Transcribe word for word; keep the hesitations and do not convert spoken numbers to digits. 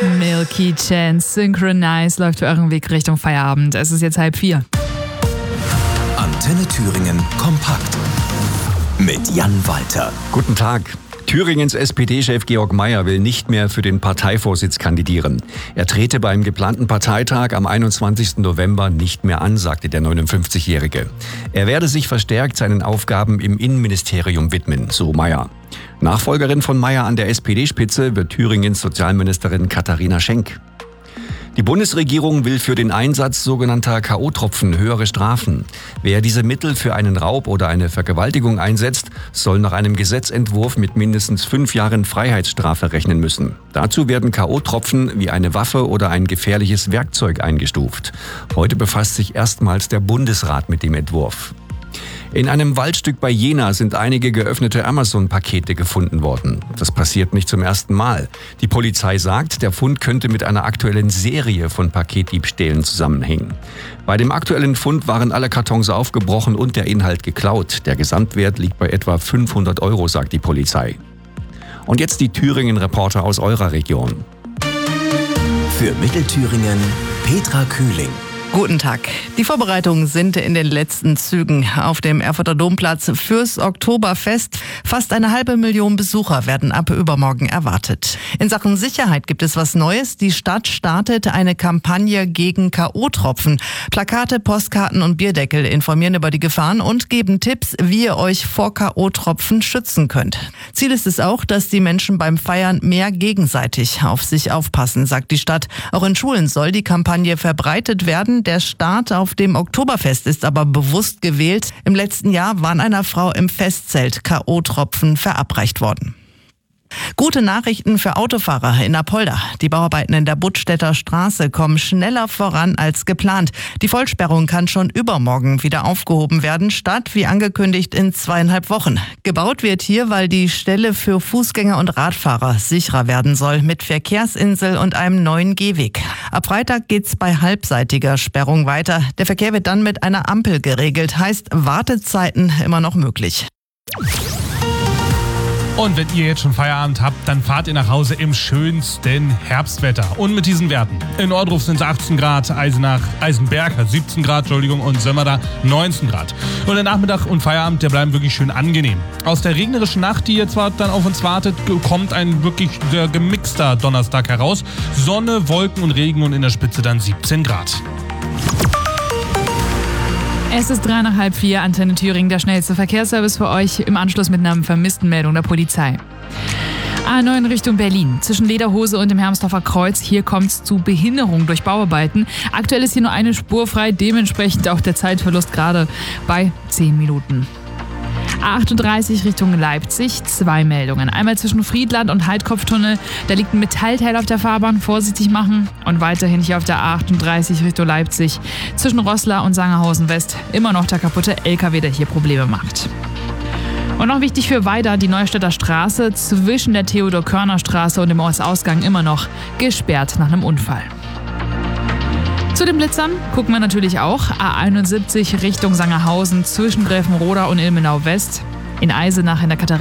Milky Chance, Synchronize läuft für euren Weg Richtung Feierabend. Es ist jetzt halb vier. Antenne Thüringen kompakt mit Jan Walter. Guten Tag. Thüringens S P D-Chef Georg Mayer will nicht mehr für den Parteivorsitz kandidieren. Er trete beim geplanten Parteitag am einundzwanzigsten November nicht mehr an, sagte der neunundfünfzigjährige. Er werde sich verstärkt seinen Aufgaben im Innenministerium widmen, so Mayer. Nachfolgerin von Mayer an der S P D-Spitze wird Thüringens Sozialministerin Katharina Schenk. Die Bundesregierung will für den Einsatz sogenannter K O-Tropfen höhere Strafen. Wer diese Mittel für einen Raub oder eine Vergewaltigung einsetzt, soll nach einem Gesetzentwurf mit mindestens fünf Jahren Freiheitsstrafe rechnen müssen. Dazu werden K O-Tropfen wie eine Waffe oder ein gefährliches Werkzeug eingestuft. Heute befasst sich erstmals der Bundesrat mit dem Entwurf. In einem Waldstück bei Jena sind einige geöffnete Amazon-Pakete gefunden worden. Das passiert nicht zum ersten Mal. Die Polizei sagt, der Fund könnte mit einer aktuellen Serie von Paketdiebstählen zusammenhängen. Bei dem aktuellen Fund waren alle Kartons aufgebrochen und der Inhalt geklaut. Der Gesamtwert liegt bei etwa fünfhundert Euro, sagt die Polizei. Und jetzt die Thüringen-Reporter aus eurer Region. Für Mittelthüringen Petra Kühling. Guten Tag. Die Vorbereitungen sind in den letzten Zügen auf dem Erfurter Domplatz fürs Oktoberfest. Fast eine halbe Million Besucher werden ab übermorgen erwartet. In Sachen Sicherheit gibt es was Neues. Die Stadt startet eine Kampagne gegen K O-Tropfen. Plakate, Postkarten und Bierdeckel informieren über die Gefahren und geben Tipps, wie ihr euch vor K O-Tropfen schützen könnt. Ziel ist es auch, dass die Menschen beim Feiern mehr gegenseitig auf sich aufpassen, sagt die Stadt. Auch in Schulen soll die Kampagne verbreitet werden. Der Start auf dem Oktoberfest ist aber bewusst gewählt. Im letzten Jahr waren einer Frau im Festzelt K O-Tropfen verabreicht worden. Gute Nachrichten für Autofahrer in Apolda. Die Bauarbeiten in der Buttstädter Straße kommen schneller voran als geplant. Die Vollsperrung kann schon übermorgen wieder aufgehoben werden, statt wie angekündigt in zweieinhalb Wochen. Gebaut wird hier, weil die Stelle für Fußgänger und Radfahrer sicherer werden soll, mit Verkehrsinsel und einem neuen Gehweg. Ab Freitag geht's bei halbseitiger Sperrung weiter. Der Verkehr wird dann mit einer Ampel geregelt, heißt Wartezeiten immer noch möglich. Und wenn ihr jetzt schon Feierabend habt, dann fahrt ihr nach Hause im schönsten Herbstwetter. Und mit diesen Werten. In Ohrdruf sind es achtzehn Grad, Eisenach, Eisenberg hat siebzehn Grad, Entschuldigung, und Sömmerda neunzehn Grad. Und der Nachmittag und Feierabend, der bleiben wirklich schön angenehm. Aus der regnerischen Nacht, die jetzt dann auf uns wartet, kommt ein wirklich sehr gemixter Donnerstag heraus. Sonne, Wolken und Regen und in der Spitze dann siebzehn Grad. Es ist drei nach halb vier, Antenne Thüringen, der schnellste Verkehrsservice für euch im Anschluss mit einer Vermisstenmeldung der Polizei. A neun Richtung Berlin, zwischen Lederhose und dem Hermsdorfer Kreuz. Hier kommt es zu Behinderung durch Bauarbeiten. Aktuell ist hier nur eine Spur frei, dementsprechend auch der Zeitverlust gerade bei zehn Minuten. A achtunddreißig Richtung Leipzig, zwei Meldungen. Einmal zwischen Friedland und Heidkopftunnel, da liegt ein Metallteil auf der Fahrbahn, vorsichtig machen. Und weiterhin hier auf der A achtunddreißig Richtung Leipzig, zwischen Roßla und Sangerhausen West, immer noch der kaputte L K W, der hier Probleme macht. Und noch wichtig für Weida, die Neustädter Straße zwischen der Theodor-Körner-Straße und dem Ortsausgang immer noch gesperrt nach einem Unfall. Zu den Blitzern gucken wir natürlich auch. A einundsiebzig Richtung Sangerhausen zwischen Gräfenroda und Ilmenau West. In Eisenach in der Katharina